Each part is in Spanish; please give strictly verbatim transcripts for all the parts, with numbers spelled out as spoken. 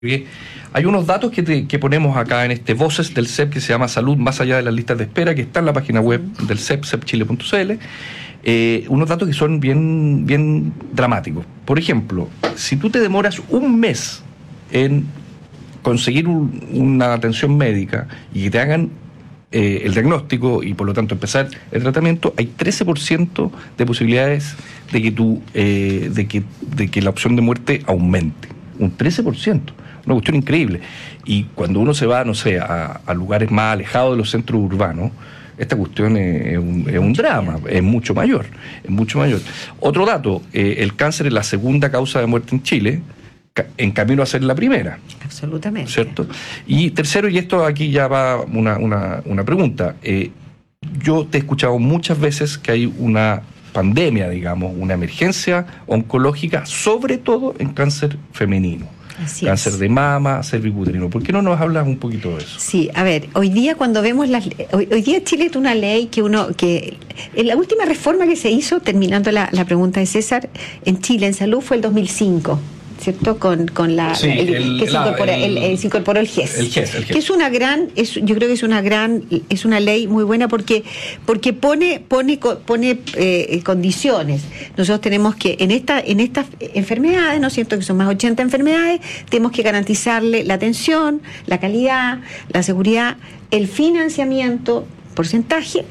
Hay unos datos que, te, que ponemos acá en este Voces del C E P que se llama Salud más allá de las listas de espera, que está en la página web del C E P, cepchile punto c l. Eh, unos datos que son bien, bien dramáticos. Por ejemplo, si tú te demoras un mes en conseguir un, una atención médica y que te hagan eh, el diagnóstico y por lo tanto empezar el tratamiento, hay trece por ciento de posibilidades de que, tú, eh, de que, de que la opción de muerte aumente. Un trece por ciento. Una cuestión increíble. Y cuando uno se va, no sé, a, a lugares más alejados de los centros urbanos, esta cuestión es, es, un, es un drama, es mucho mayor, es mucho mayor. Otro dato, eh, el cáncer es la segunda causa de muerte en Chile, ca- en camino a ser la primera. Absolutamente. ¿Cierto? Y tercero, y esto aquí ya va una, una, una pregunta, eh, yo te he escuchado muchas veces que hay una pandemia, digamos, una emergencia oncológica, sobre todo en cáncer femenino. Así Cáncer es. de mama, cervicuterino. ¿Por qué no nos hablas un poquito de eso? Sí, a ver, hoy día cuando vemos las... Hoy, hoy día Chile tiene una ley que uno... que en la última reforma que se hizo, terminando la, la pregunta de César, en Chile, en salud, fue el dos mil cinco, ¿cierto? Con, con la... Sí, el, el, que se, la, incorpora, el, el, el, se incorporó el G E S. El G E S, el G E S. Que es una gran... Es, yo creo que es una gran... Es una ley muy buena porque porque pone pone pone eh, condiciones. Nosotros tenemos que, en esta en estas enfermedades, ¿no es cierto?, que son más de ochenta enfermedades, tenemos que garantizarle la atención, la calidad, la seguridad, el financiamiento, porcentaje,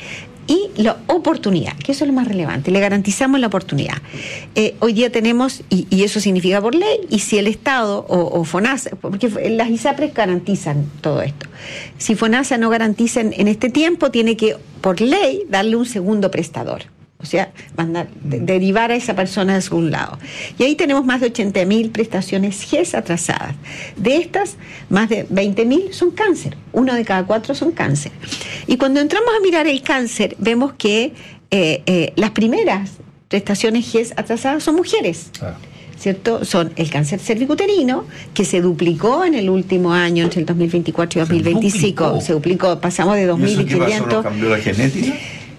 y la oportunidad, que eso es lo más relevante, le garantizamos la oportunidad. Eh, hoy día tenemos, y, y eso significa por ley, y si el Estado o, o FONASA, porque las ISAPRES garantizan todo esto, si FONASA no garantiza en, en este tiempo, tiene que, por ley, darle un segundo prestador. O sea, mandar, de, derivar a esa persona de algún lado. Y ahí tenemos más de ochenta mil prestaciones G E S atrasadas. De estas, más de veinte mil son cáncer. Uno de cada cuatro son cáncer. Y cuando entramos a mirar el cáncer, vemos que eh, eh, las primeras prestaciones G E S atrasadas son mujeres. Ah. ¿Cierto? Son el cáncer cervicuterino, que se duplicó en el último año, entre el dos mil veinticuatro y dos mil veinticinco. Se duplicó, se duplicó pasamos de dos mil quinientos. ¿No cambió la genética?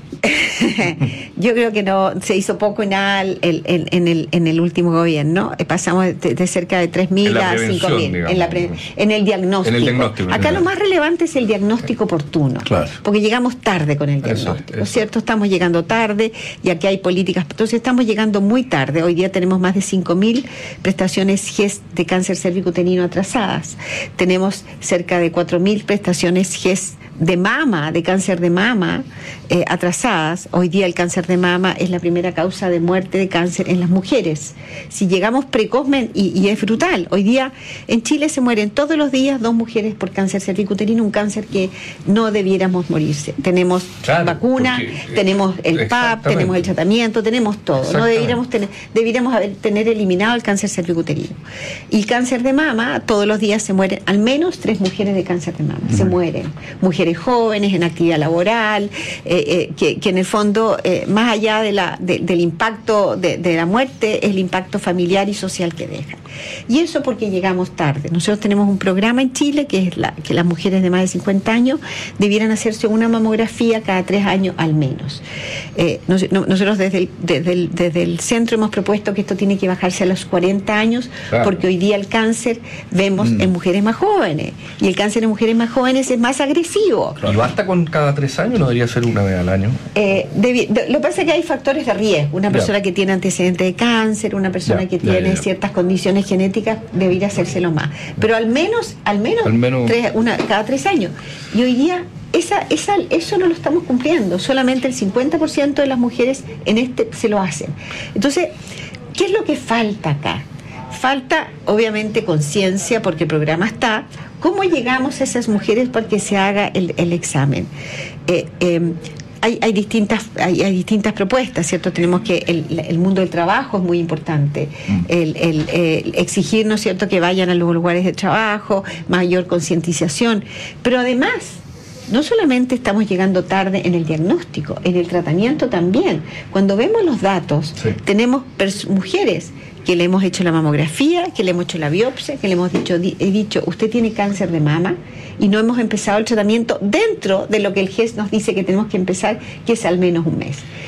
Yo creo que no se hizo poco y nada el, el, el, en, el, en el último gobierno. Pasamos de, de cerca de tres mil a cinco mil en, la pre, en el diagnóstico. En el diagnóstico Acá lo más relevante es el diagnóstico oportuno, claro, porque llegamos tarde con el diagnóstico, eso, eso. ¿cierto? Estamos llegando tarde y aquí hay políticas, entonces estamos llegando muy tarde. Hoy día tenemos más de cinco mil prestaciones G E S de cáncer cervicuterino atrasadas. Tenemos cerca de cuatro mil prestaciones G E S de mama, de cáncer de mama eh, atrasadas. Hoy día el cáncer de mama es la primera causa de muerte de cáncer en las mujeres. Si llegamos precozmente, y, y es brutal, hoy día en Chile se mueren todos los días dos mujeres por cáncer cervicuterino, un cáncer que no debiéramos morirse. Tenemos claro, vacuna, porque, tenemos el P A P, tenemos el tratamiento, tenemos todo. No debiéramos tener, debiéramos haber, tener eliminado el cáncer cervicuterino. Y el cáncer de mama, todos los días se mueren al menos tres mujeres de cáncer de mama. Mm. Se mueren. Mujeres jóvenes en actividad laboral, eh, eh, que, que en el fondo, eh, más allá de la, de, del impacto de, de la muerte, es el impacto familiar y social que deja. Y eso porque llegamos tarde. Nosotros tenemos un programa en Chile que es la, que las mujeres de más de cincuenta años debieran hacerse una mamografía cada tres años al menos. Eh, nos, no, nosotros desde el, desde, el, desde el centro hemos propuesto que esto tiene que bajarse a los cuarenta años, claro, porque hoy día el cáncer vemos mm. en mujeres más jóvenes, y el cáncer en mujeres más jóvenes es más agresivo. ¿Y basta con cada tres años? ¿No debería ser una vez al año? Eh, debi- de, lo que pasa es que hay factores de riesgo. Una persona ya. que tiene antecedentes de cáncer, una persona ya, que ya, tiene ya, ya. ciertas condiciones genéticas, debería hacérselo más. Pero al menos, al menos, al menos... Tres, una, cada tres años. Y hoy día esa, esa, eso no lo estamos cumpliendo. Solamente el cincuenta por ciento de las mujeres en este se lo hacen. Entonces, ¿qué es lo que falta acá? Falta, obviamente, conciencia, porque el programa está. ¿Cómo llegamos a esas mujeres para que se haga el, el examen? Eh, eh, hay, hay, distintas, hay, hay distintas propuestas, ¿cierto? Tenemos que el, el mundo del trabajo es muy importante, el, el, el exigir, ¿no es cierto?, que vayan a los lugares de trabajo, mayor concientización, pero además no solamente estamos llegando tarde en el diagnóstico, en el tratamiento también. Cuando vemos los datos, sí, tenemos pers- mujeres que le hemos hecho la mamografía, que le hemos hecho la biopsia, que le hemos dicho, di- he dicho, usted tiene cáncer de mama, y no hemos empezado el tratamiento dentro de lo que el G E S nos dice que tenemos que empezar, que es al menos un mes.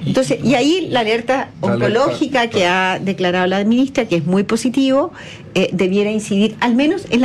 Entonces, y ahí la alerta oncológica que ha declarado la ministra, que es muy positivo, eh, debiera incidir al menos en